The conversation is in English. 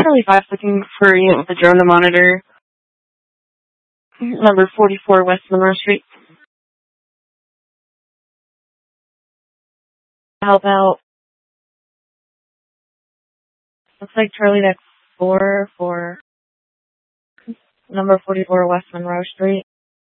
Charlie 5 looking for a unit with a drone to monitor number 44 West Monroe Street. Help out. Looks like Charlie Deck 4 for number 44 West Monroe Street.